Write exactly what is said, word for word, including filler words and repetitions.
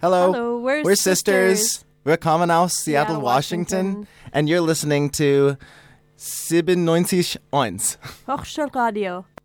Hello. Hello, we're, We're sisters. We're coming aus Seattle, Seattle, Washington. Washington. And you're listening to siebenundneunzig Eins. Hochschulradio.